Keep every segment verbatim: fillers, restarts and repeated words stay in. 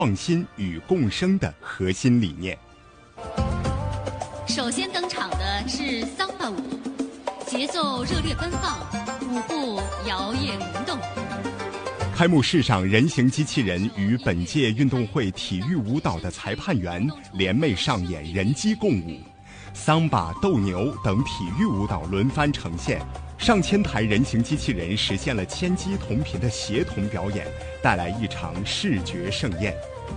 创新与共生的核心理念。 首先登场的是桑巴舞，节奏热烈奔放，舞步摇曳灵动。 开幕式上，人形机器人与本届运动会体育舞蹈的裁判员联袂上演人机共舞，桑巴、斗牛等体育舞蹈轮番呈现。上千台人形机器人实现了千机同频的协同表演，带来一场视觉盛宴。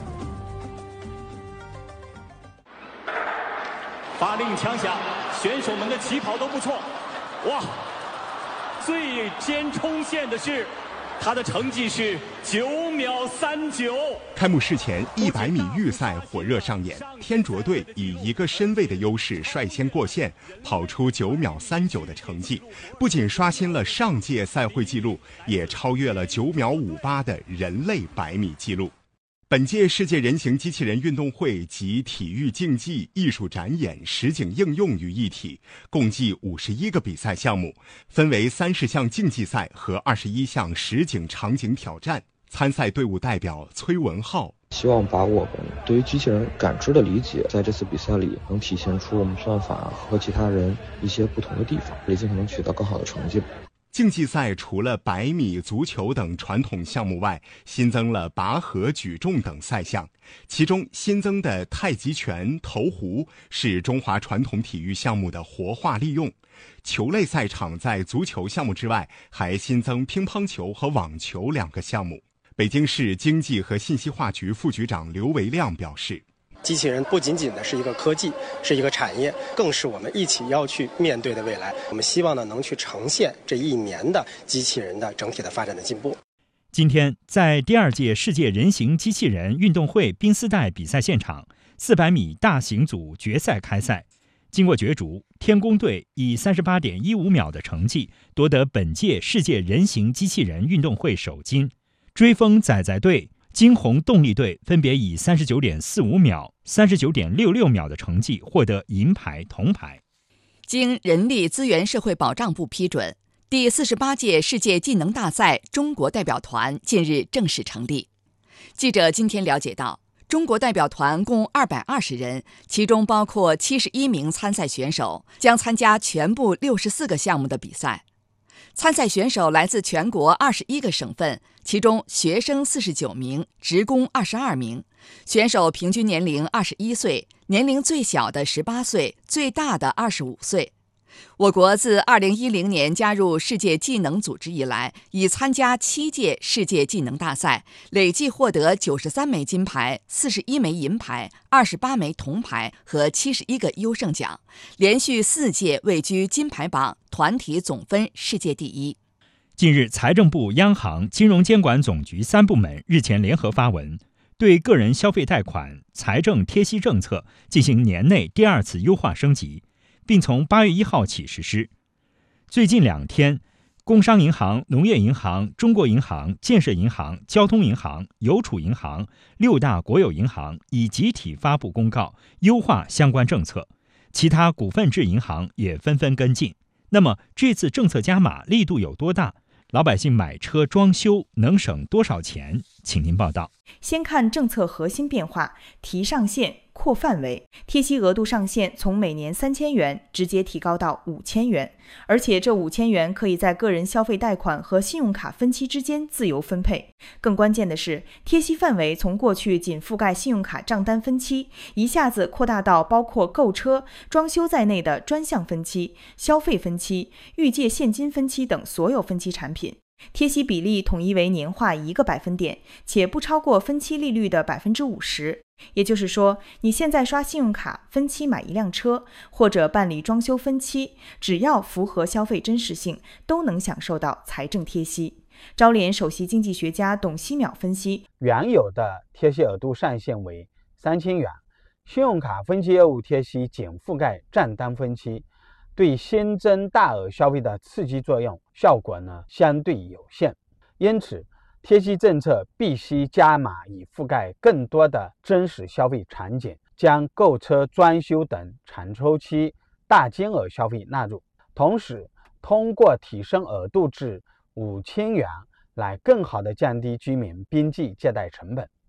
发令枪响，选手们的起跑都不错。哇，最先冲线的是，他的成绩是九秒三九。 开幕式前，一百米预赛火热上演，天卓队以一个身位的优势率先过线，跑出九秒三九的成绩，不仅刷新了上届赛会纪录，也超越了九秒五八的人类百米纪录。本届世界人形机器人运动会集体育竞技、艺术展演、实景应用于一体，共计五十一个比赛项目，分为三十项竞技赛和二十一项实景场景挑战。参赛队伍代表崔文浩希望把我们对于机器人感知的理解，在这次比赛里能体现出我们算法和其他人一些不同的地方，也尽可能取得更好的成绩。 竞技赛除了百米、足球等传统项目外，新增了拔河、举重等赛项。其中新增的太极拳、投壶是中华传统体育项目的活化利用。球类赛场在足球项目之外，还新增乒乓球和网球两个项目。北京市经济和信息化局副局长刘维亮表示， 机器人不仅仅的是一个科技，是一个产业，更是我们一起要去面对的未来。我们希望呢，能去呈现这一年的机器人的整体的发展的进步。 今天，在第二届世界人形机器人运动会冰丝带比赛现场，四百米大型组决赛开赛。经过角逐，天宫队以三十八点一五秒的成绩夺得本届世界人形机器人运动会首金。追风仔仔队、金鸿动力队分别以三十九点四五秒、三十九点六六秒的成绩获得银牌、铜牌。 经人力资源社会保障部批准，第四十八届世界技能大赛中国代表团近日正式成立。记者今天了解到，中国代表团共二百二十人，其中包括七十一名参赛选手，将参加全部六十四个项目的比赛。参赛选手来自全国二十一个省份，其中学生四十九名，职工二十二名。选手平均年龄二十一岁，年龄最小的十八岁，最大的二十五岁。我国自二零一零年加入世界技能组织以来，已参加七届世界技能大赛，累计获得九十三枚金牌、四十一枚银牌、二十八枚铜牌和七十一个优胜奖，连续四届位居金牌榜，团体总分世界第一。 近日，财政部、央行、金融监管总局三部门日前联合发文，对个人消费贷款财政贴息政策进行年内第二次优化升级，并从八月一号起实施。最近两天，工商银行、农业银行、中国银行、建设银行、交通银行、邮储银行六大国有银行已集体发布公告，优化相关政策，其他股份制银行也纷纷跟进。那么这次政策加码力度有多大？老百姓买车装修能省多少钱？请您报道。 先看政策核心变化，提上限、扩范围，贴息额度上限从每年三千元直接提高到五千元，而且这五千元可以在个人消费贷款和信用卡分期之间自由分配。更关键的是，贴息范围从过去仅覆盖信用卡账单分期，一下子扩大到包括购车、装修在内的专项分期、消费分期、预借现金分期等所有分期产品。贴息比例统一为年化一个百分点，且不超过分期利率的百分之五十。也就是说，你现在刷信用卡分期买一辆车，或者办理装修分期，只要符合消费真实性，都能享受到财政贴息。招联首席经济学家董希淼分析， 原有的贴息额度上限为三千元，信用卡分期业务贴息仅覆盖账单分期，对新增大额消费的刺激作用效果呢相对有限，因此贴息政策必须加码，以覆盖更多的真实消费场景，将购车、装修等长周期大金额消费纳入，同时通过提升额度至五千元来更好地降低居民边际借贷成本。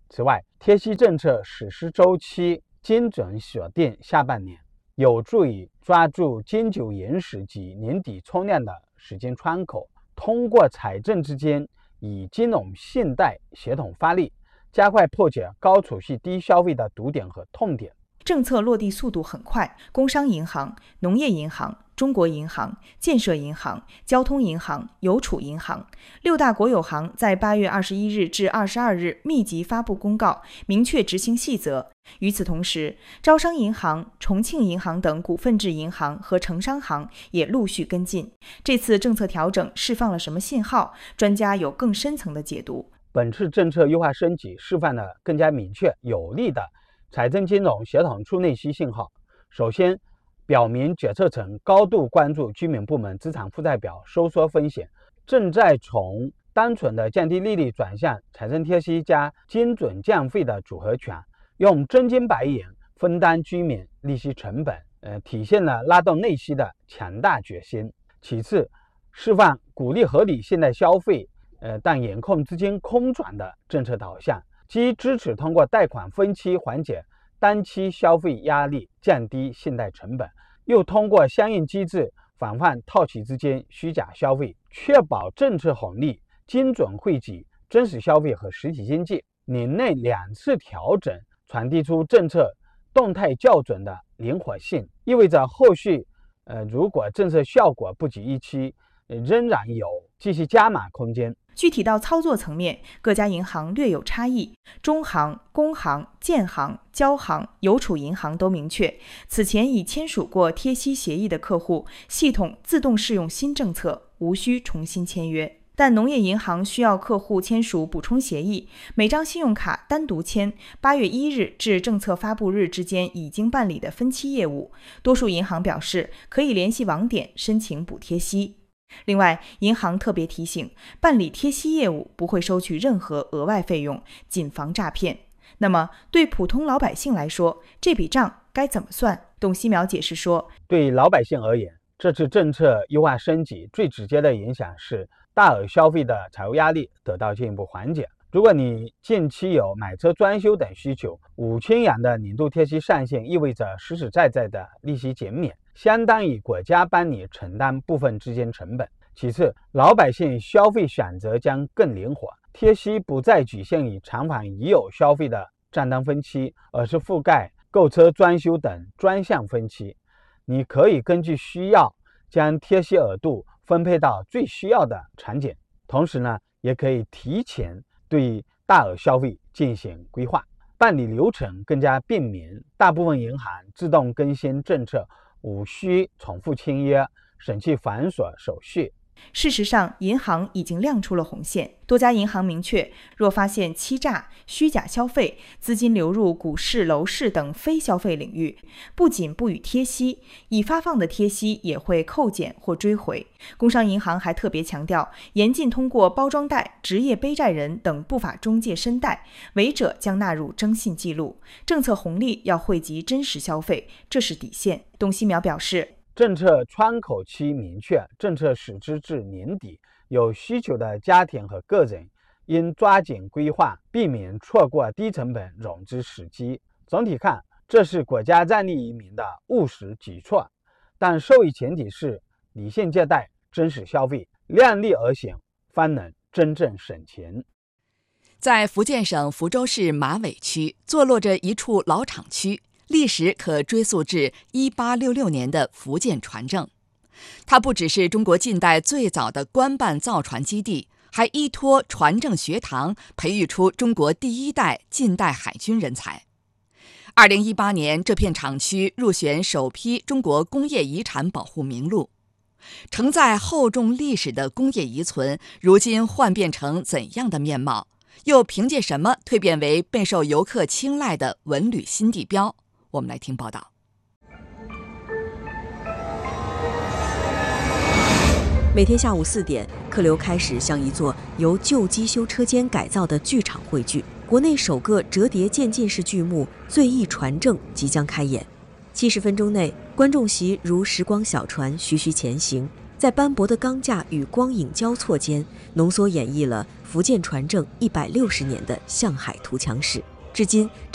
此外，贴息政策实施周期精准锁定下半年，有助于抓住经久延时及年底冲量的时间窗口，通过财政之间以金融信贷协同发力，加快破解高储蓄低消费的堵点和痛点。 政策落地速度很快，工商银行、农业银行、中国银行、建设银行、交通银行、邮储银行六大国有行在八月二十一日至二十二日密集发布公告，明确执行细则。与此同时，招商银行、重庆银行等股份制银行和城商行也陆续跟进。这次政策调整释放了什么信号？专家有更深层的解读。 本次政策优化升级释放了更加明确有力的财政金融协同促内需信号。首先，表明决策层高度关注居民部门资产负债表收缩风险，正在从单纯的降低利率转向财政贴息加精准降费的组合拳，用真金白银分担居民利息成本，呃，体现了拉动内需的强大决心。其次，释放鼓励合理现代消费，呃，但严控资金空转的政策导向，既支持通过贷款分期缓解单期消费压力，降低信贷成本，又通过相应机制防范套期资金虚假消费，确保政策红利精准惠及真实消费和实体经济。年内两次调整传递出政策动态校准的灵活性，意味着后续呃，如果政策效果不及预期，呃、仍然有继续加码空间。 具体到操作层面，各家银行略有差异。中行、工行、建行、交行、邮储银行都明确，此前已签署过贴息协议的客户，系统自动适用新政策，无需重新签约。但农业银行需要客户签署补充协议，每张信用卡单独签，八月一日至政策发布日之间已经办理的分期业务，多数银行表示可以联系网点申请补贴息。另外，银行特别提醒，办理贴息业务不会收取任何额外费用，谨防诈骗。那么，对普通老百姓来说，这笔账该怎么算？董希淼解释说， 对老百姓而言，这次政策优化升级最直接的影响是大额消费的财务压力得到进一步缓解。如果你近期有买车装修等需求，五千元的年度贴息上限意味着实实在在的利息减免，相当于国家帮你承担部分资金成本。其次，老百姓消费选择将更灵活，贴息不再局限于偿还已有消费的账单分期，而是覆盖购车、装修等专项分期。你可以根据需要将贴息额度分配到最需要的场景，同时呢，也可以提前对大额消费进行规划，办理流程更加便民。大部分银行自动更新政策，无需重复签约，省去繁琐手续。 事实上，银行已经亮出了红线。多家银行明确，若发现欺诈、虚假消费、资金流入股市、楼市等非消费领域，不仅不予贴息，已发放的贴息也会扣减或追回。工商银行还特别强调，严禁通过包装贷、职业背债人等不法中介申贷，违者将纳入征信记录。政策红利要惠及真实消费，这是底线。董希淼表示， 政策窗口期明确，政策实施至年底，有需求的家庭和个人应抓紧规划，避免错过低成本融资时机。总体看，这是国家让利于民的务实举措，但受益前提是理性借贷、真实消费，量力而行，方能真正省钱。 在福建省福州市马尾区，坐落着一处老厂区，历史可追溯至一八六六年的福建船政。它不只是中国近代最早的官办造船基地，还依托船政学堂培育出中国第一代近代海军人才。二零一八年，这片厂区入选首批中国工业遗产保护名录。承载厚重历史的工业遗存，如今幻变成怎样的面貌？又凭借什么蜕变为备受游客青睐的文旅新地标？我们来听报道。 每天下午四点，客流开始向一座由旧机修车间改造的剧场汇聚。国内首个折叠渐进式剧目《醉意船政》即将开演。七十分钟内，观众席如时光小船徐徐前行， 在斑驳的钢架与光影交错间，浓缩演绎了福建船政一百六十年的向海图强史。至今，